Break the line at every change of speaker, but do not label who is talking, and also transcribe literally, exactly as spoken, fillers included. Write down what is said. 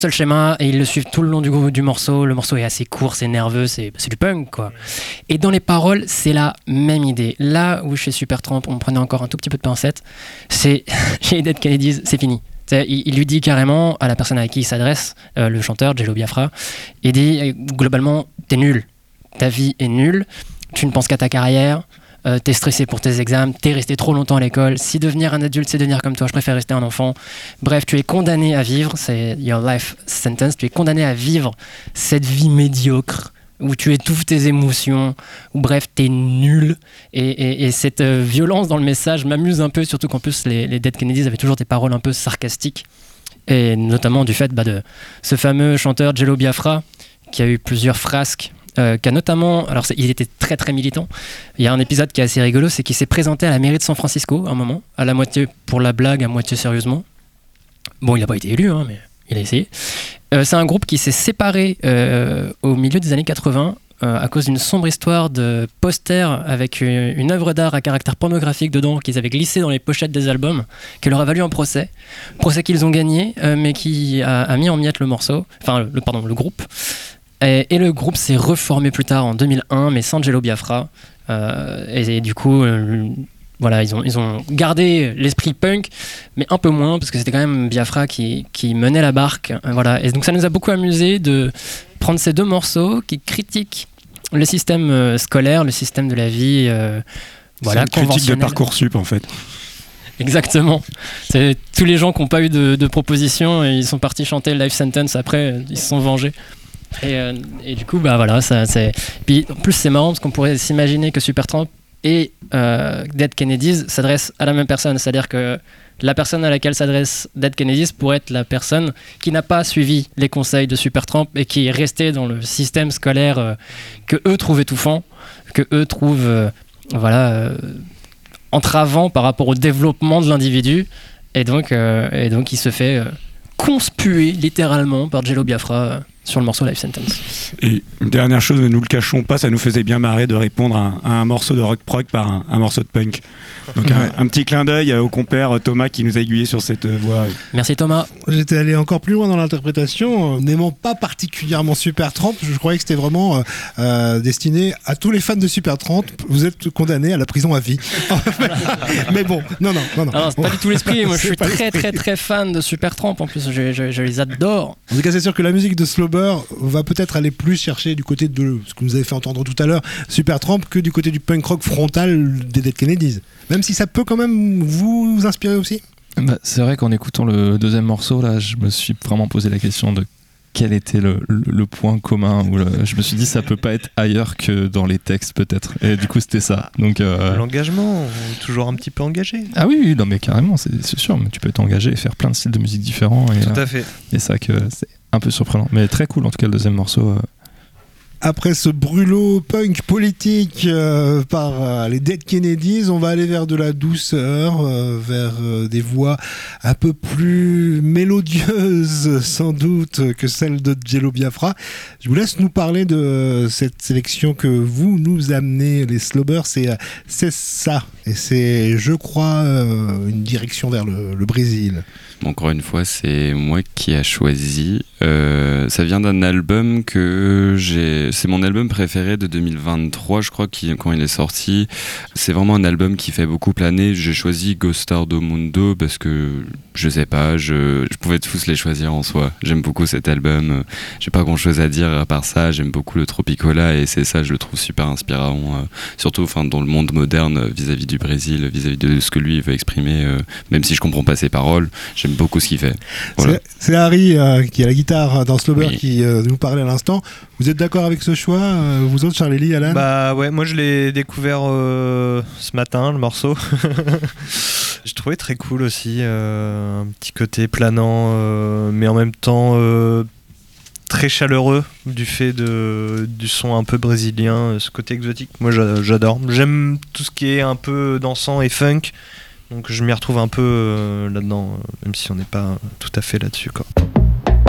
seul schéma et ils le suivent tout le long du, du morceau. Le morceau est assez court, c'est nerveux, c'est, c'est du punk quoi. Et dans les paroles, c'est la même idée. Là où chez Supertramp, on prenait encore un tout petit peu de pincette, c'est chez Dead Kennedys, c'est fini. Il, il lui dit carrément à la personne à qui il s'adresse, euh, le chanteur Jello Biafra, il dit euh, globalement, t'es nul, ta vie est nulle, tu ne penses qu'à ta carrière. Euh, t'es stressé pour tes examens, t'es resté trop longtemps à l'école. Si devenir un adulte c'est devenir comme toi, je préfère rester un enfant. Bref, tu es condamné à vivre, c'est your life sentence, tu es condamné à vivre cette vie médiocre où tu étouffes tes émotions, où bref, t'es nul. Et, et, et cette euh, violence dans le message m'amuse un peu, surtout qu'en plus les, les Dead Kennedys avaient toujours des paroles un peu sarcastiques. Et notamment du fait bah, de ce fameux chanteur Jello Biafra qui a eu plusieurs frasques. Euh, qui a notamment, alors il était très très militant. Il y a un épisode qui est assez rigolo, c'est qu'il s'est présenté à la mairie de San Francisco à un moment, à la moitié pour la blague, à moitié sérieusement. Bon, il n'a pas été élu, hein, mais il a essayé. Euh, c'est un groupe qui s'est séparé euh, au milieu des années quatre-vingts euh, à cause d'une sombre histoire de posters avec une, une œuvre d'art à caractère pornographique dedans qu'ils avaient glissé dans les pochettes des albums, qui leur a valu un procès, procès qu'ils ont gagné, euh, mais qui a, a mis en miettes le morceau, enfin le pardon le groupe. Et, et le groupe s'est reformé plus tard en deux mille un, mais sans Jello Biafra. Euh, et, et du coup, euh, voilà, ils ont, ils ont gardé l'esprit punk, mais un peu moins, parce que c'était quand même Biafra qui, qui menait la barque. Voilà. Et donc ça nous a beaucoup amusé de prendre ces deux morceaux qui critiquent le système euh, scolaire, le système de la vie. Euh, voilà,
c'est une critique de Parcoursup, en fait.
Exactement. C'est tous les gens qui n'ont pas eu de, de proposition, et ils sont partis chanter Life Sentence après, ils se sont vengés. Et, euh, et du coup, bah voilà, ça, c'est. Puis en plus, c'est marrant parce qu'on pourrait s'imaginer que Supertramp et euh, Dead Kennedys s'adressent à la même personne, c'est-à-dire que la personne à laquelle s'adresse Dead Kennedys pourrait être la personne qui n'a pas suivi les conseils de Supertramp et qui est restée dans le système scolaire euh, que eux trouvent étouffant, que eux trouvent, euh, voilà, euh, entravant par rapport au développement de l'individu, et donc, euh, et donc il se fait euh, conspuer littéralement par Jello Biafra. Euh, sur le morceau Life Sentence.
Et une dernière chose, ne nous le cachons pas, ça nous faisait bien marrer de répondre à un, à un morceau de rock prog par un, un morceau de punk. Donc ouais. un, un petit clin d'œil au compère Thomas qui nous a aiguillé sur cette voie.
Merci Thomas.
J'étais allé encore plus loin dans l'interprétation, euh, n'aimant pas particulièrement Supertramp, je croyais que c'était vraiment euh, euh, destiné à tous les fans de Supertramp. Vous êtes condamnés à la prison à vie. Mais bon, non, non, non. non.
non c'est pas du tout l'esprit. Moi, je suis très, très, très fan de Supertramp. En plus, je, je, je les adore.
En tout cas, c'est sûr que la musique de Slow va peut-être aller plus chercher du côté de ce que vous avez fait entendre tout à l'heure, Supertramp, que du côté du punk rock frontal des Dead Kennedys. Même si ça peut quand même vous inspirer aussi.
Bah, c'est vrai qu'en écoutant le deuxième morceau, là, je me suis vraiment posé la question de quel était le, le, le point commun où le, je me suis dit ça peut pas être ailleurs que dans les textes peut-être, et du coup c'était ça. Donc euh...
l'engagement, toujours un petit peu engagé.
Ah oui, oui non mais carrément, c'est, c'est sûr, mais tu peux t'engager et faire plein de styles de musique différents, et,
tout à fait.
Et ça que c'est un peu surprenant, mais très cool en tout cas le deuxième morceau. Euh...
Après ce brûlot punk politique euh, par euh, les Dead Kennedys, on va aller vers de la douceur, euh, vers euh, des voix un peu plus mélodieuses sans doute que celles de Jello Biafra. Je vous laisse nous parler de cette sélection que vous nous amenez, les Slowbers. C'est, c'est ça, et c'est, je crois, euh, une direction vers le, le Brésil.
Encore une fois, c'est moi qui a choisi. Euh, ça vient d'un album que j'ai... C'est mon album préféré de deux mille vingt-trois, je crois, qui, quand il est sorti. C'est vraiment un album qui fait beaucoup planer. J'ai choisi Gostar do Mundo parce que, je sais pas, je, je pouvais tous les choisir en soi. J'aime beaucoup cet album. J'ai pas grand-chose à dire à part ça. J'aime beaucoup le Tropicola et c'est ça, je le trouve super inspirant. Euh, surtout enfin, dans le monde moderne, vis-à-vis du Brésil, vis-à-vis de ce que lui veut exprimer. Euh, même si je comprends pas ses paroles, j'aime beaucoup ce qu'il fait. Voilà.
C'est, c'est Harry euh, qui a la guitare dans Slowbird
oui.
qui euh, nous parlait à l'instant. Vous êtes d'accord avec ce choix, euh, vous autres, Charlie, Alan?
Bah ouais, moi je l'ai découvert euh, ce matin, le morceau. J'ai trouvé très cool aussi, euh, un petit côté planant, euh, mais en même temps euh, très chaleureux du fait de, du son un peu brésilien, ce côté exotique. Moi j'adore. J'aime tout ce qui est un peu dansant et funk. Donc je m'y retrouve un peu euh, là-dedans, même si on n'est pas tout à fait là-dessus, quoi.